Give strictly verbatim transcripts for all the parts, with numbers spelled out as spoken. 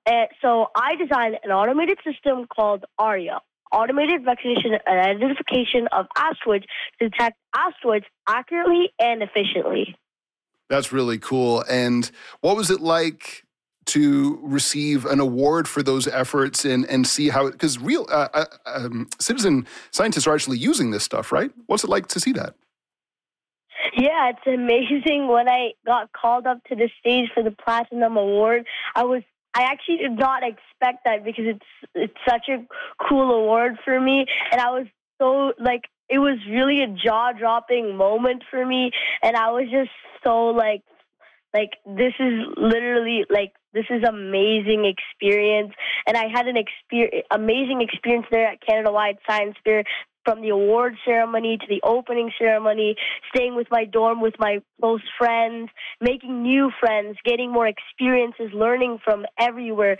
And so I designed an automated system called ARIA, Automated Recognition and Identification of Asteroids, to detect asteroids accurately and efficiently. That's really cool. And what was it like to receive an award for those efforts and, and see how, because real uh, uh, um, citizen scientists are actually using this stuff, right? What's it like to see that? Yeah, it's amazing. When I got called up to the stage for the Platinum Award, I was I actually did not expect that because it's it's such a cool award for me, and I was so like it was really a jaw-dropping moment for me, and I was just so like like this is literally like this is amazing experience, and I had an exper- amazing experience there at Canada-wide Science Fair. From the award ceremony to the opening ceremony, staying with my dorm with my close friends, making new friends, getting more experiences, learning from everywhere.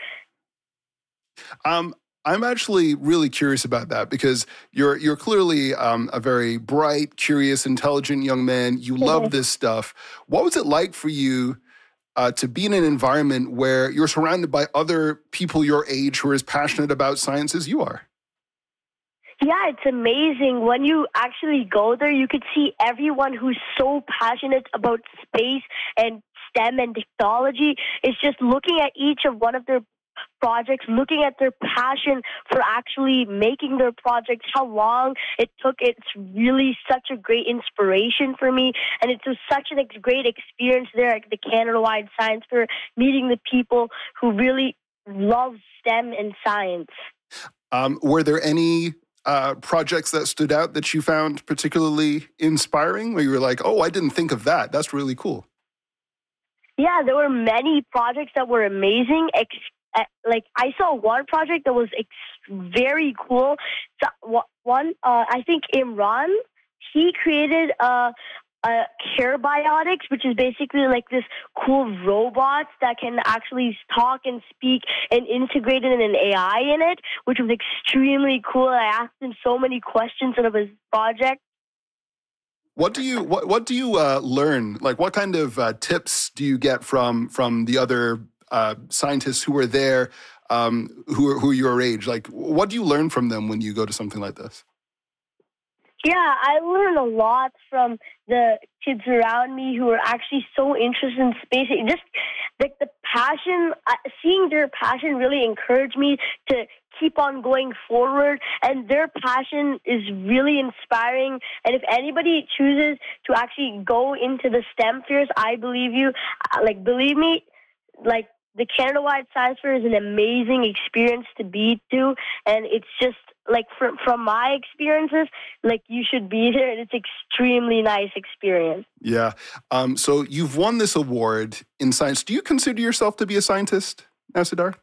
Um, I'm actually really curious about that because you're you're clearly um, a very bright, curious, intelligent young man. You love this stuff. What was it like for you uh, to be in an environment where you're surrounded by other people your age who are as passionate about science as you are? Yeah, it's amazing. When you actually go there, you could see everyone who's so passionate about space and STEM and technology is just looking at each of one of their projects, looking at their passion for actually making their projects, how long it took. It's really such a great inspiration for me, and it was such a great experience there at the Canada-wide Science Fair, meeting the people who really love STEM and science. Um, were there any Uh, projects that stood out that you found particularly inspiring, where you were like, oh, I didn't think of that. That's really cool. Yeah, there were many projects that were amazing. Ex- uh, like, I saw one project that was ex- very cool. So, one, uh, I think Imran, he created a, a Care Biotics, which is basically like this cool robot that can actually talk and speak and integrated an A I in it, which was extremely cool. I asked him so many questions out of his project. What do you what what do you uh, learn? Like, what kind of uh, tips do you get from from the other uh, scientists who are there, um, who are who are your age? Like, what do you learn from them when you go to something like this? Yeah, I learned a lot from the kids around me who are actually so interested in space. It just like the passion, uh, seeing their passion really encouraged me to keep on going forward. And their passion is really inspiring. And if anybody chooses to actually go into the STEM fairs, I believe you. Like, believe me, like the Canada-wide Science Fair is an amazing experience to be to, and it's just. Like, from from my experiences, like, you should be there, and it's extremely nice experience. Yeah. Um, so you've won this award in science. Do you consider yourself to be a scientist now, Siddharth?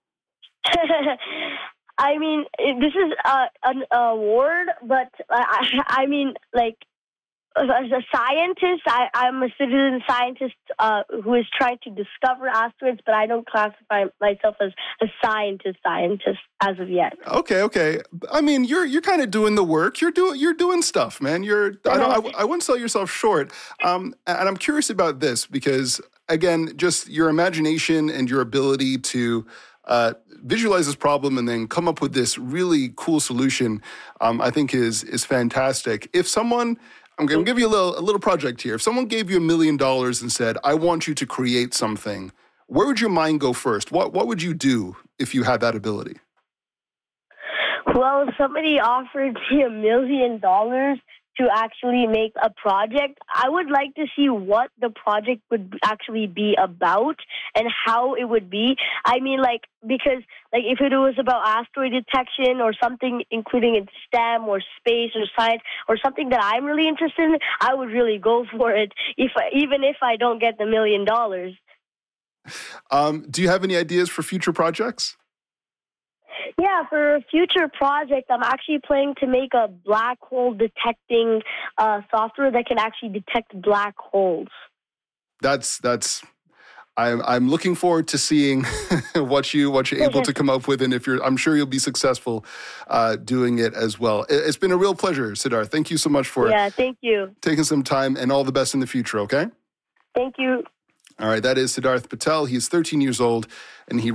I mean, this is uh, an award, but I, I mean, like, as a scientist, I, I'm a citizen scientist uh, who is trying to discover asteroids, but I don't classify myself as a scientist scientist as of yet. Okay, okay. I mean, you're you're kind of doing the work. You're doing you're doing stuff, man. You're I don't I, I wouldn't sell yourself short. Um, and I'm curious about this because again, just your imagination and your ability to uh, visualize this problem and then come up with this really cool solution, um, I think is is fantastic. If someone I'm going to give you a little a little project here. If someone gave you a million dollars and said, "I want you to create something," where would your mind go first? What what would you do if you had that ability? Well, if somebody offered me a million dollars to actually make a project, I would like to see what the project would actually be about and how it would be. I mean, like, because, like, if it was about asteroid detection or something including in STEM or space or science or something that I'm really interested in, I would really go for it, if even if I don't get the million dollars. Um, do you have any ideas for future projects? Yeah, for a future project, I'm actually planning to make a black hole detecting uh, software that can actually detect black holes. That's that's. I'm I'm looking forward to seeing what you what you're able to come up with, and if you're, I'm sure you'll be successful uh, doing it as well. It's been a real pleasure, Siddharth. Thank you so much for yeah, thank you. taking some time, and all the best in the future. Okay. Thank you. All right, that is Siddharth Patel. He is thirteen years old, and he